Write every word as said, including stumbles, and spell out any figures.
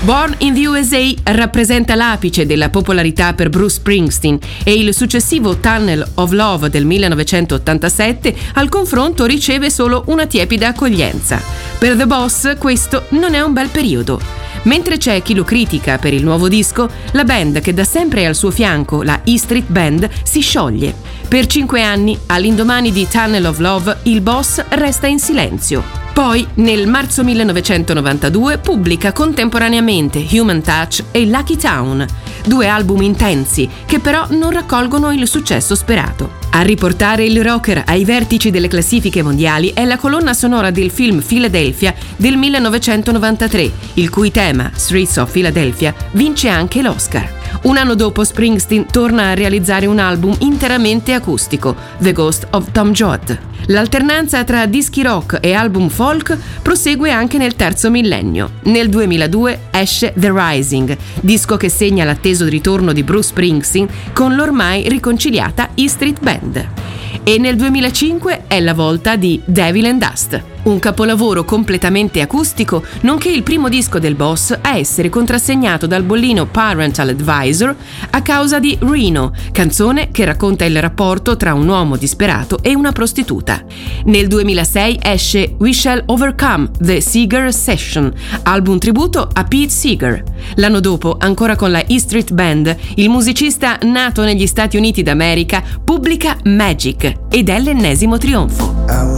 Born in the U S A rappresenta l'apice della popolarità per Bruce Springsteen e il successivo Tunnel of Love del millenovecentottantasette al confronto riceve solo una tiepida accoglienza. Per The Boss questo non è un bel periodo. Mentre c'è chi lo critica per il nuovo disco, la band che da sempre è al suo fianco, la E Street Band, si scioglie. Per cinque anni, all'indomani di Tunnel of Love, il boss resta in silenzio. Poi, nel marzo millenovecentonovantadue, pubblica contemporaneamente Human Touch e Lucky Town, due album intensi che però non raccolgono il successo sperato. A riportare il rocker ai vertici delle classifiche mondiali è la colonna sonora del film Philadelphia del millenovecentonovantatré, il cui tema, Streets of Philadelphia, vince anche l'Oscar. Un anno dopo Springsteen torna a realizzare un album interamente acustico, The Ghost of Tom Joad. L'alternanza tra dischi rock e album folk prosegue anche nel terzo millennio. Nel duemiladue esce The Rising, disco che segna l'atteso ritorno di Bruce Springsteen con l'ormai riconciliata E Street Band. E nel duemilacinque è la volta di Devil and Dust, un capolavoro completamente acustico, nonché il primo disco del boss a essere contrassegnato dal bollino Parental Advisor a causa di Reno, canzone che racconta il rapporto tra un uomo disperato e una prostituta. Nel duemilasei esce We Shall Overcome, The Seeger Session, album tributo a Pete Seeger. L'anno dopo, ancora con la E Street Band, il musicista nato negli Stati Uniti d'America pubblica Magic ed è l'ennesimo trionfo.